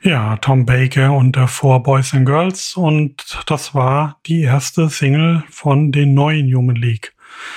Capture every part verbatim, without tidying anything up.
Ja, Tom Baker und der Four Boys and Girls, und das war die erste Single von den neuen Human League.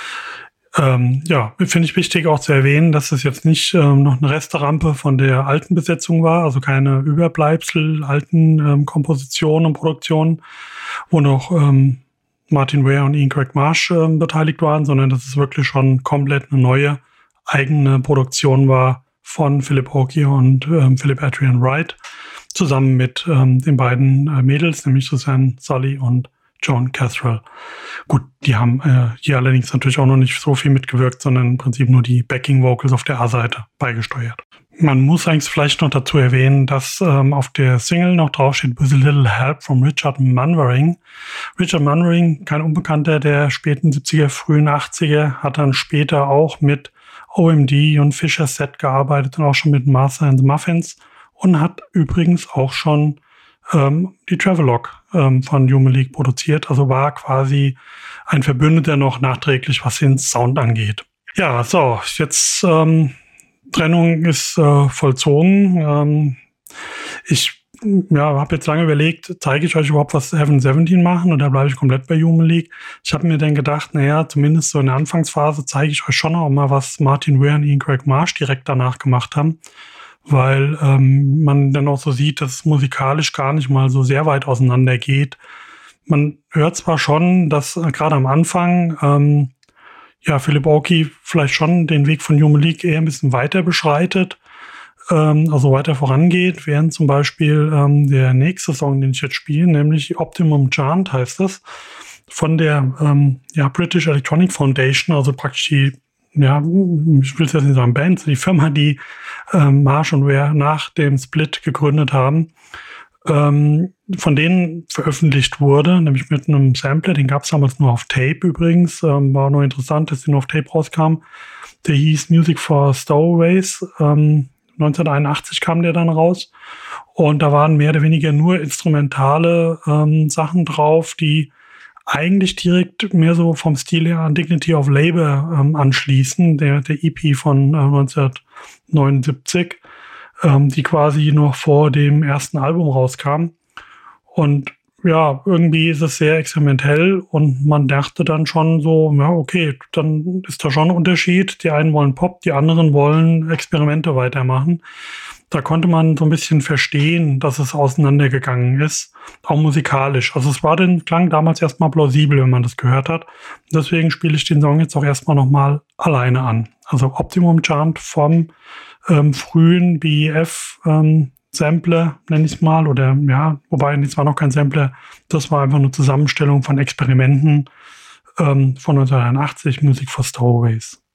Ähm, ja, finde ich wichtig auch zu erwähnen, dass es jetzt nicht ähm, noch eine Resterampe von der alten Besetzung war, also keine Überbleibsel alten ähm, Kompositionen und Produktionen, wo noch ähm, Martin Ware und Ian Craig Marsh ähm, beteiligt waren, sondern dass es wirklich schon komplett eine neue eigene Produktion war von Philip Oakey und ähm, Philip Adrian Wright, zusammen mit ähm, den beiden äh, Mädels, nämlich Suzanne Sully und Joan Cathrall. Gut, die haben äh, hier allerdings natürlich auch noch nicht so viel mitgewirkt, sondern im Prinzip nur die Backing-Vocals auf der A-Seite beigesteuert. Man muss eigentlich vielleicht noch dazu erwähnen, dass ähm, auf der Single noch draufsteht With a Little Help from Richard Munwaring. Richard Munwaring, kein Unbekannter der späten siebziger, frühen achtziger, hat dann später auch mit O M D und Fisher Set gearbeitet und auch schon mit Martha and the Muffins und hat übrigens auch schon ähm, die Travelogue ähm, von Human League produziert, also war quasi ein Verbündeter noch nachträglich, was den Sound angeht. Ja, so, jetzt ähm, Trennung ist äh, vollzogen. Ähm, ich ja, habe jetzt lange überlegt, zeige ich euch überhaupt, was Heaven siebzehn machen, oder bleibe ich komplett bei Human League? Ich habe mir dann gedacht, naja, zumindest so in der Anfangsphase zeige ich euch schon auch mal, was Martin Ware und Ian Craig Marsh direkt danach gemacht haben, weil ähm, man dann auch so sieht, dass es musikalisch gar nicht mal so sehr weit auseinander geht. Man hört zwar schon, dass äh, gerade am Anfang ähm, ja Philip Oakey vielleicht schon den Weg von Human League eher ein bisschen weiter beschreitet, ähm, also weiter vorangeht, während zum Beispiel ähm, der nächste Song, den ich jetzt spiele, nämlich Optimum Chant heißt es, von der ähm, ja, British Electronic Foundation, also praktisch die, ja, ich will es jetzt nicht sagen Band, die Firma, die ähm, Marsh und Ware nach dem Split gegründet haben, ähm, von denen veröffentlicht wurde, nämlich mit einem Sampler, den gab es damals nur auf Tape übrigens, ähm, war nur interessant, dass der nur auf Tape rauskam. Der hieß Music for Stowaways, ähm, neunzehnhunderteinundachtzig kam der dann raus, und da waren mehr oder weniger nur instrumentale ähm, Sachen drauf, die eigentlich direkt mehr so vom Stil her an Dignity of Labour ähm, anschließen, der, der E P von äh, neunzehnhundertneunundsiebzig, ähm, die quasi noch vor dem ersten Album rauskam. Und ja, irgendwie ist es sehr experimentell, und man dachte dann schon so, ja, okay, dann ist da schon ein Unterschied. Die einen wollen Pop, die anderen wollen Experimente weitermachen. Da konnte man so ein bisschen verstehen, dass es auseinandergegangen ist, auch musikalisch. Also es war den Klang damals erstmal plausibel, wenn man das gehört hat. Deswegen spiele ich den Song jetzt auch erstmal nochmal alleine an. Also Optimum Chant vom ähm, frühen B E F ähm, Sampler, nenne ich es mal, oder ja, wobei, das war noch kein Sampler, das war einfach eine Zusammenstellung von Experimenten ähm, von neunzehnhunderteinundachtzig, Music for Stowaways.